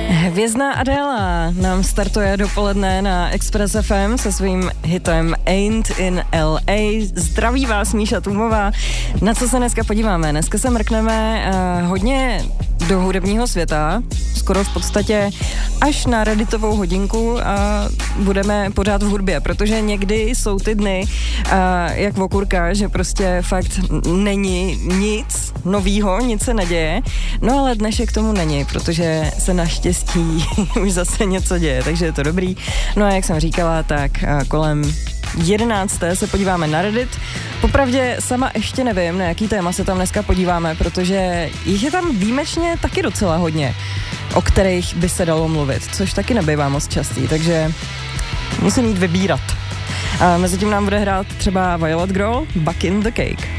Hvězdná Adéla nám startuje dopoledne na Express FM se svým hitem Ain't in LA. Zdraví vás Míša Tůmová. Na co se dneska podíváme? Dneska se mrkneme hodně do hudebního světa, skoro v podstatě až na Redditovou hodinku a budeme pořád v hudbě, protože někdy jsou ty dny jak okurka, že prostě fakt není nic novýho, nic se neděje. No ale dnešek tomu není, protože se naštěstí už zase něco děje, takže je to dobrý. No a jak jsem říkala, tak kolem 11. se podíváme na Reddit. Popravdě sama ještě nevím, na jaký téma se tam dneska podíváme, protože jich je tam výjimečně taky docela hodně, o kterých by se dalo mluvit, což taky nebývá moc častý, takže musím jít vybírat. A mezi tím nám bude hrát třeba Violet Girl, Back in the Cake.